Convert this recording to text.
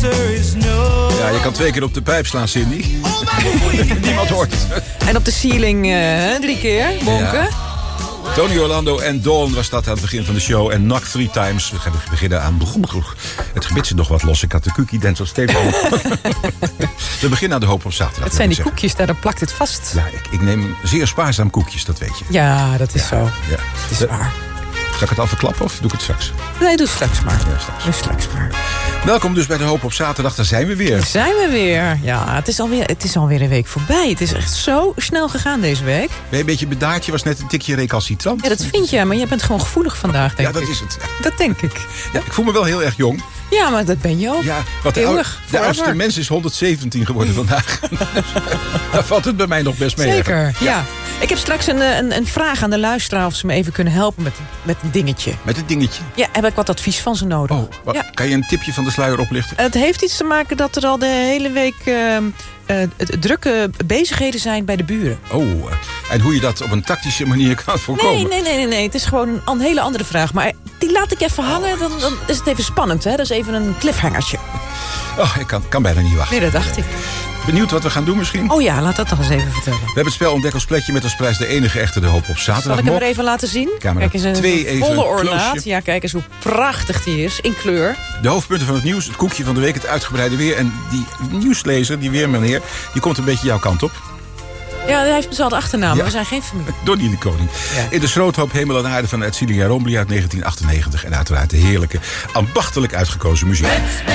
Ja, je kan 2 keer op de pijp slaan, Cindy. Niemand hoort het. En op de ceiling 3 keer, bonken. Ja. Tony Orlando en Dawn was dat aan het begin van de show. En Knock 3 Times. We gaan beginnen aan... Het gebit zit nog wat los. Ik had de cookie dance steeds al. We beginnen aan de Hoop op zaterdag. Het zijn die koekjes, daar plakt het vast. Ja, ik neem zeer spaarzaam koekjes, dat weet je. Ja, dat is zo. Ja. Dat is waar. Zal ik het al verklappen of doe ik het straks? Nee, doe straks maar. Ja, straks. Doe straks maar. Welkom dus bij de Hoop op zaterdag. Daar zijn we weer. Daar zijn we weer. Ja, het is alweer een week voorbij. Het is echt zo snel gegaan deze week. Ben je een beetje bedaard? Je was net een tikje recalcitrant. Ja, dat vind je, maar jij bent gewoon gevoelig vandaag, denk ik. Ja, dat is het. Ja. Dat denk ik. Ja, ik voel me wel heel erg jong. Ja, maar dat ben je ook. Ja, wat de oudste mens is 117 geworden vandaag. Daar valt het bij mij nog best mee. Zeker, ja. Ik heb straks een vraag aan de luisteraar of ze me even kunnen helpen met een dingetje. Met het dingetje? Ja, heb ik wat advies van ze nodig. Ja. Kan je een tipje van de sluier oplichten? Het heeft iets te maken dat er al de hele week drukke bezigheden zijn bij de buren. Oh, en hoe je dat op een tactische manier kan voorkomen? Nee. Het is gewoon een hele andere vraag. Maar die laat ik even hangen, dan is het even spannend. Hè? Dat is even een cliffhangertje. Oh, ik kan bijna niet wachten. Nee, dat dacht ik. Benieuwd wat we gaan doen misschien? Oh ja, laat dat toch eens even vertellen. We hebben het spel Ontdekkerspletje met als prijs de enige echte de Hoop op zaterdag. Zal ik hem er even laten zien? Camera kijk eens, 2 een volle ornaat. Cloosje. Ja, kijk eens hoe prachtig die is, in kleur. De hoofdpunten van het nieuws, het koekje van de week, het uitgebreide weer. En die nieuwslezer, die weermeneer, die komt een beetje jouw kant op. Ja, hij heeft dezelfde achternaam, maar we zijn geen familie. Donnie de Koning. Ja. In de schroothoop Hemel en Aarde van Edcilia Rombly uit 1998. En uiteraard de heerlijke, ambachtelijk uitgekozen muziek.